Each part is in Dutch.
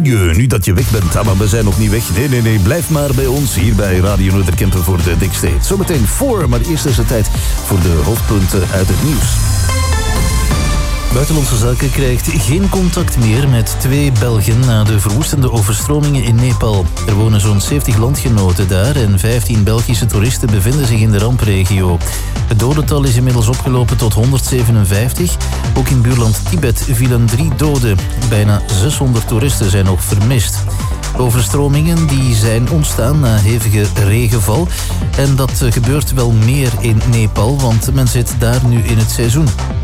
je nu dat je weg bent. Maar we zijn nog niet weg. Nee. Blijf maar bij ons hier bij Radio Noorderkempen voor de dikste hit. Zometeen voor, maar eerst is het tijd voor de hoofdpunten uit het nieuws. Buitenlandse Zaken krijgt geen contact meer met 2 Belgen na de verwoestende overstromingen in Nepal. Er wonen zo'n 70 landgenoten daar en 15 Belgische toeristen bevinden zich in de rampregio. Het dodental is inmiddels opgelopen tot 157. Ook in buurland Tibet vielen 3 doden. Bijna 600 toeristen zijn nog vermist. Overstromingen die zijn ontstaan na hevige regenval. En dat gebeurt wel meer in Nepal, want men zit daar nu in het seizoen.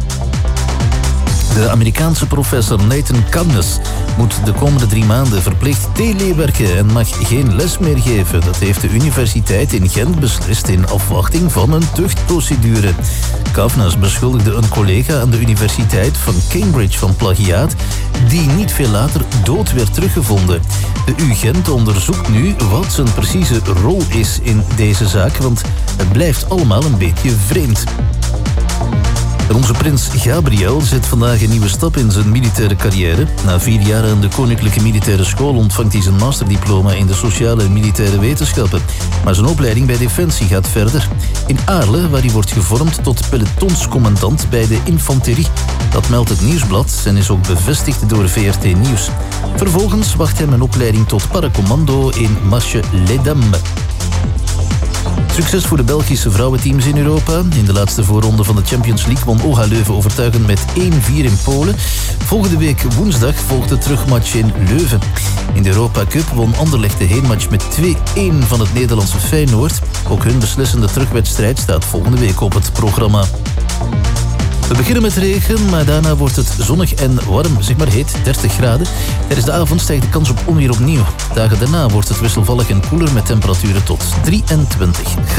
De Amerikaanse professor Nathan Kandis moet de komende 3 maanden verplicht telewerken en mag geen les meer geven. Dat heeft de universiteit in Gent beslist in afwachting van een tuchtprocedure. Kavnas beschuldigde een collega aan de universiteit van Cambridge van plagiaat, die niet veel later dood werd teruggevonden. De UGent onderzoekt nu wat zijn precieze rol is in deze zaak, want het blijft allemaal een beetje vreemd. En onze prins Gabriel zet vandaag een nieuwe stap in zijn militaire carrière. Na 4 jaar aan de Koninklijke Militaire School ontvangt hij zijn masterdiploma in de sociale en militaire wetenschappen. Maar zijn opleiding bij Defensie gaat verder. In Aarle, waar hij wordt gevormd tot pelotonscommandant bij de infanterie. Dat meldt het Nieuwsblad en is ook bevestigd door VRT Nieuws. Vervolgens wacht hem een opleiding tot paracommando in Masje-les-Dames. Succes voor de Belgische vrouwenteams in Europa. In de laatste voorronde van de Champions League won OHA Leuven overtuigend met 1-4 in Polen. Volgende week woensdag volgt de terugmatch in Leuven. In de Europa Cup won Anderlecht de heenmatch met 2-1 van het Nederlandse Feyenoord. Ook hun beslissende terugwedstrijd staat volgende week op het programma. We beginnen met regen, maar daarna wordt het zonnig en warm, zeg maar heet, 30 graden. Tijdens de avond stijgt de kans op onweer opnieuw. Dagen daarna wordt het wisselvallig en koeler met temperaturen tot 23 graden.